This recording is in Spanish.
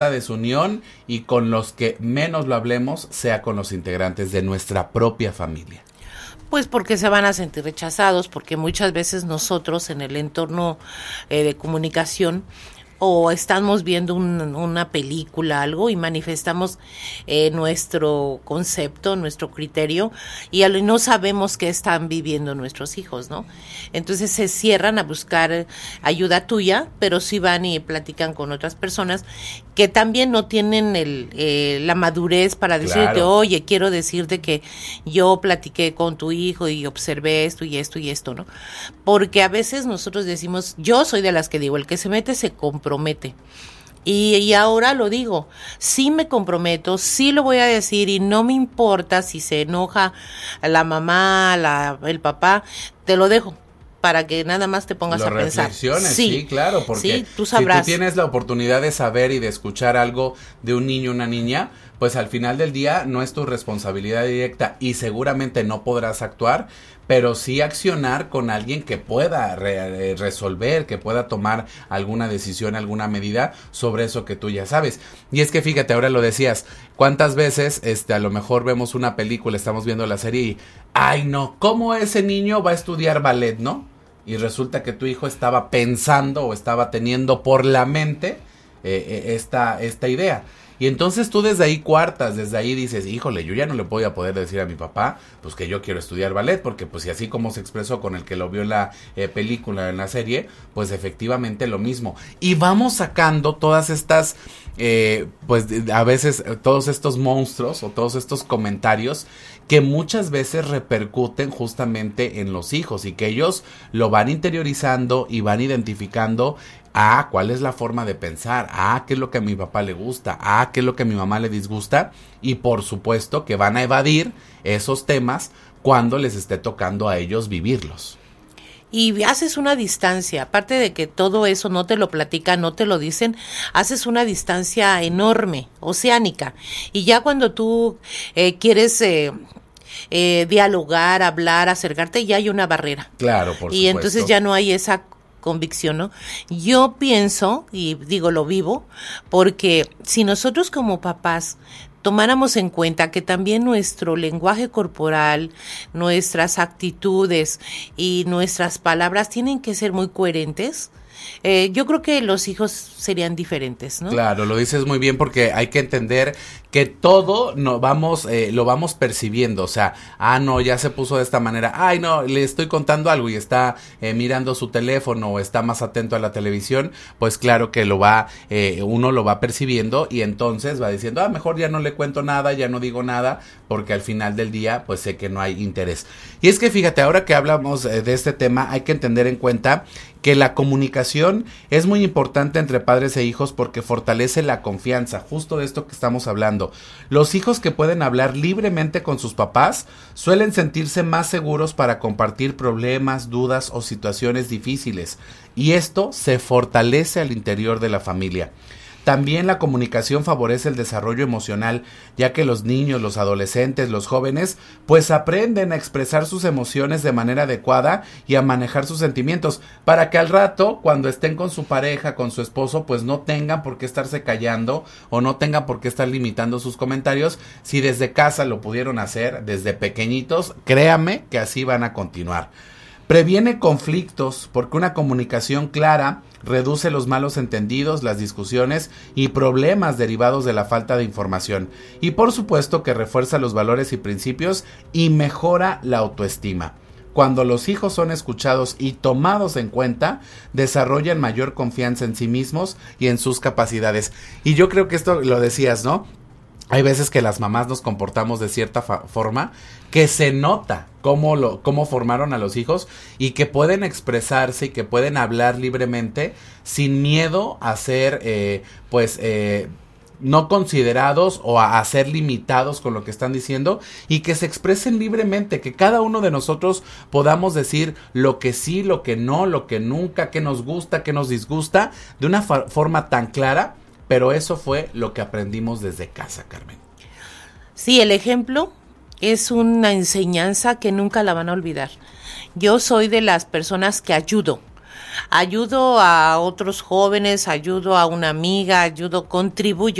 desunión y con los que menos lo hablemos sea con los integrantes de nuestra propia familia. Pues porque se van a sentir rechazados, porque muchas veces nosotros en el entorno de comunicación o estamos viendo una película, algo, y manifestamos nuestro concepto, nuestro criterio, y no sabemos qué están viviendo nuestros hijos, ¿no? Entonces se cierran a buscar ayuda tuya, pero sí van y platican con otras personas que también no tienen la madurez para decirte, Claro. oye, quiero decirte que yo platiqué con tu hijo y observé esto y esto y esto, ¿no? Porque a veces nosotros decimos, yo soy de las que digo, el que se mete se compromete. Y ahora lo digo, sí me comprometo, sí lo voy a decir y no me importa si se enoja la mamá, el papá, te lo dejo para que nada más te pongas Lo a pensar. reflexiones, sí, claro, porque sí, tú sabrás. si tú tienes la oportunidad de saber y de escuchar algo de un niño o una niña, pues al final del día no es tu responsabilidad directa y seguramente no podrás actuar, pero sí accionar con alguien que pueda resolver, que pueda tomar alguna decisión, alguna medida sobre eso que tú ya sabes. Y es que fíjate, ahora lo decías, ¿cuántas veces a lo mejor vemos una película, estamos viendo la serie y, ay no, ¿cómo ese niño va a estudiar ballet, no? Y resulta que tu hijo estaba pensando o estaba teniendo por la mente esta idea. Y entonces tú desde ahí cuartas, desde ahí dices, híjole, yo ya no le voy a poder decir a mi papá, pues que yo quiero estudiar ballet, porque pues y así como se expresó con el que lo vio en la película, en la serie, pues efectivamente lo mismo. Y vamos sacando todas estas, pues a veces todos estos monstruos o todos estos comentarios que muchas veces repercuten justamente en los hijos y que ellos lo van interiorizando y van identificando cuál es la forma de pensar, qué es lo que a mi papá le gusta, qué es lo que a mi mamá le disgusta y por supuesto que van a evadir esos temas cuando les esté tocando a ellos vivirlos. Y haces una distancia, aparte de que todo eso no te lo platican, no te lo dicen, haces una distancia enorme, oceánica. Y ya cuando tú quieres dialogar, hablar, acercarte, ya hay una barrera. Claro, por supuesto. Y entonces ya no hay esa convicción, ¿no? Yo pienso, y digo lo vivo, porque si nosotros como papás tomáramos en cuenta que también nuestro lenguaje corporal, nuestras actitudes y nuestras palabras tienen que ser muy coherentes, yo creo que los hijos serían diferentes, ¿no? Claro, lo dices muy bien porque hay que entender que todo lo vamos percibiendo, o sea, no, ya se puso de esta manera, ay no, le estoy contando algo y está mirando su teléfono o está más atento a la televisión, pues claro que uno lo va percibiendo y entonces va diciendo, mejor ya no le cuento nada, ya no digo nada, porque al final del día, pues sé que no hay interés. Y es que fíjate, ahora que hablamos de este tema, hay que entender en cuenta que la comunicación es muy importante entre padres e hijos porque fortalece la confianza, justo de esto que estamos hablando. Los hijos que pueden hablar libremente con sus papás suelen sentirse más seguros para compartir problemas, dudas o situaciones difíciles, y esto se fortalece al interior de la familia. También la comunicación favorece el desarrollo emocional, ya que los niños, los adolescentes, los jóvenes, pues aprenden a expresar sus emociones de manera adecuada y a manejar sus sentimientos, para que al rato, cuando estén con su pareja, con su esposo, pues no tengan por qué estarse callando o no tengan por qué estar limitando sus comentarios. Si desde casa lo pudieron hacer, desde pequeñitos, créame que así van a continuar. Previene conflictos porque una comunicación clara reduce los malos entendidos, las discusiones y problemas derivados de la falta de información. Y por supuesto que refuerza los valores y principios y mejora la autoestima. Cuando los hijos son escuchados y tomados en cuenta, desarrollan mayor confianza en sí mismos y en sus capacidades. Y yo creo que esto lo decías, ¿no? Hay veces que las mamás nos comportamos de cierta forma que se nota cómo formaron a los hijos y que pueden expresarse y que pueden hablar libremente sin miedo a ser no considerados o a ser limitados con lo que están diciendo y que se expresen libremente, que cada uno de nosotros podamos decir lo que sí, lo que no, lo que nunca, qué nos gusta, qué nos disgusta, de una forma tan clara. Pero eso fue lo que aprendimos desde casa, Carmen. Sí, el ejemplo es una enseñanza que nunca la van a olvidar. Yo soy de las personas que ayudo. ayudo a otros jóvenes, ayudo a una amiga, ayudo, contribuyo.